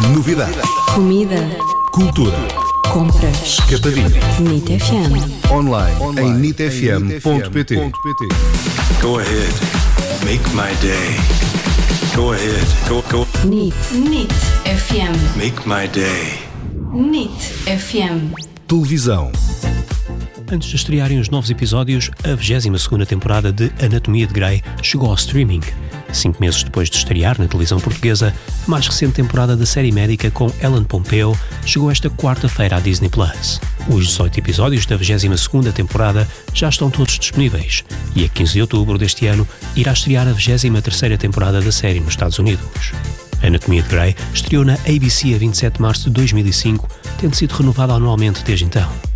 Novidade. Comida. Cultura. Compras. Escapadinha. NIT FM. Online em nitfm.pt. Go ahead. Make my day. Go ahead. Go. NIT FM. Make my day. NIT FM. Televisão. Antes de estrearem os novos episódios, a 22ª temporada de Anatomia de Grey chegou ao streaming. 5 meses depois de estrear na televisão portuguesa, a mais recente temporada da série médica com Ellen Pompeo chegou esta quarta-feira à Disney+. Os 18 episódios da 22ª temporada já estão todos disponíveis e a 15 de outubro deste ano irá estrear a 23ª temporada da série nos Estados Unidos. Anatomia de Grey estreou na ABC a 27 de março de 2005, tendo sido renovada anualmente desde então.